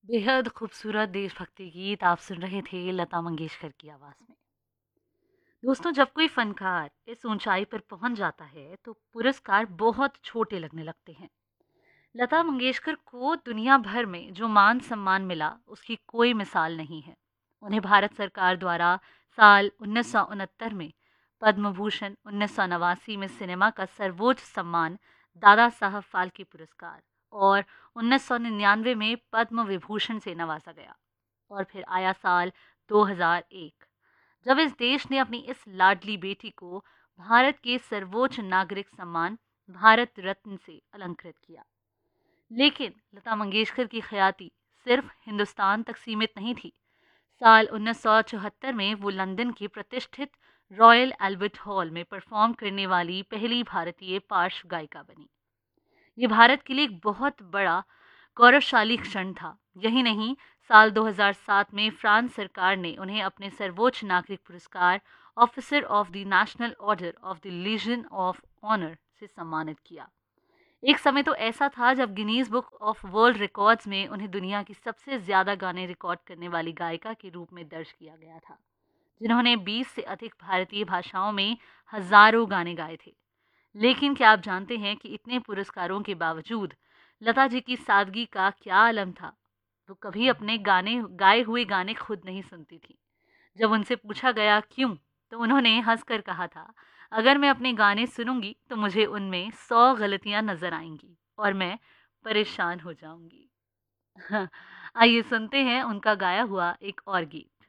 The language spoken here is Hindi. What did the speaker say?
बेहद खूबसूरत देशभक्ति गीत आप सुन रहे थे लता मंगेशकर की आवाज़ में। दोस्तों, जब कोई फ़नकार इस ऊँचाई पर पहुँच जाता है, तो पुरस्कार बहुत छोटे लगने लगते हैं। लता मंगेशकर को दुनिया भर में जो मान-सम्मान मिला, उसकी कोई मिसाल नहीं है। उन्हें भारत सरकार द्वारा साल 1969 में पद्म भूषण, 1989 में सिनेमा का सर्वोच्च सम्मान दादा साहब फाल्के पुरस्कार और 1999 में पद्म विभूषण से नवाजा गया। और फिर आया साल 2001, जब इस देश ने अपनी इस लाडली बेटी को भारत के सर्वोच्च नागरिक सम्मान भारत रत्न से अलंकृत किया। लेकिन लता मंगेशकर की ख्याति सिर्फ हिंदुस्तान तक सीमित नहीं थी। साल 1974 में वो लंदन के प्रतिष्ठित रॉयल एल्बर्ट हॉल में परफॉर्म करने वाली पहली भारतीय पार्श्व गायिका बनी। ये भारत के लिए एक बहुत बड़ा गौरवशाली क्षण था। यही नहीं, साल 2007 में फ्रांस सरकार ने उन्हें अपने सर्वोच्च नागरिक पुरस्कार officer of the national order of the legion of honour से सम्मानित किया। एक समय तो ऐसा था जब Guinness book of world records में उन्हें दुनिया की सबसे ज्यादा गाने रिकॉर्ड करने वाली गायिका के रूप में दर्ज किया गया था, जिन्होंने 20 से अधिक भारतीय भाषाओं में हजारों गाने गाए थे। लेकिन क्या आप जानते हैं कि इतने पुरस्कारों के बावजूद लता जी की सादगी का क्या आलम था? वो कभी अपने गाने गाए हुए गाने खुद नहीं सुनती थी। जब उनसे पूछा गया क्यों, तो उन्होंने हंसकर कहा था, अगर मैं अपने गाने सुनूंगी तो मुझे उनमें 100 गलतियां नजर आएंगी और मैं परेशान हो जाऊंगी। आइए सुनते हैं उनका गाया हुआ एक और गीत।